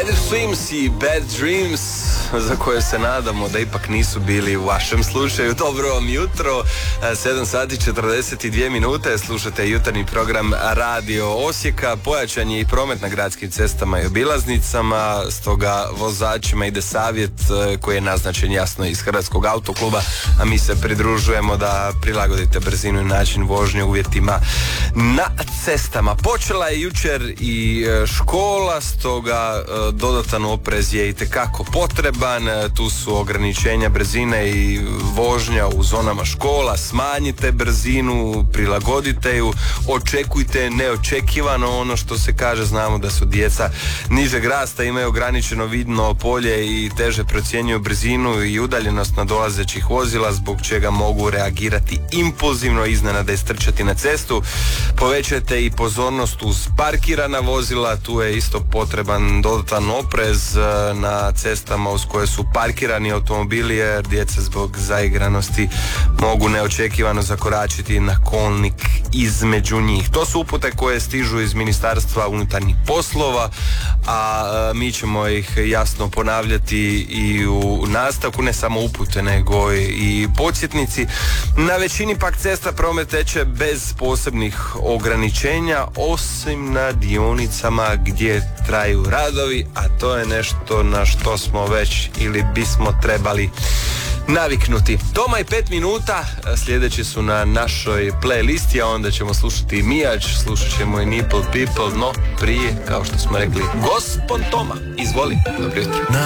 Adult Swims i Bad Dreams, za koje se nadamo da ipak nisu bili u vašem slučaju. Dobro vam jutro, 7 sati 42 minute, slušate jutarnji program Radio Osijeka. Pojačan je i promet na gradskim cestama i obilaznicama, stoga vozačima ide savjet koji je naznačen jasno iz Hrvatskog autokluba, a mi se pridružujemo da prilagodite brzinu i način vožnje uvjetima na cestama. Počela je jučer i škola, stoga dodatan oprez je itekako potreban. Tu su ograničenja brzine i vožnja u zonama škola. Smanjite brzinu, prilagodite ju, očekujte neočekivano, ono što se kaže. Znamo da su djeca nižeg rasta, imaju ograničeno vidno polje i teže procjenjuju brzinu i udaljenost nadolazećih vozila, zbog čega mogu reagirati impulzivno, iznenada istrčati na cestu. Povećajte i pozornost uz parkirana vozila, tu je isto potreban dodatan oprez na cestama uz koje su parkirani automobili, jer djeca zbog zaigranosti mogu neočekivano zakoračiti na kolnik između njih. To su upute koje stižu iz Ministarstva unutarnjih poslova, a mi ćemo ih jasno ponavljati i u nastavku, ne samo upute nego i podsjetnici. Na većini pak cesta promet teče bez posebnih ograničenja, osim na dionicama gdje traju radovi, a to je nešto na što smo već ili bismo trebali naviknuti. Doma i 5 minuta, sljedeći su na našoj playlisti, a onda ćemo slušati Mijač, slušat ćemo i Nipple People, no prije, kao što smo rekli, Gospon Toma, izvoli, dobro jutro.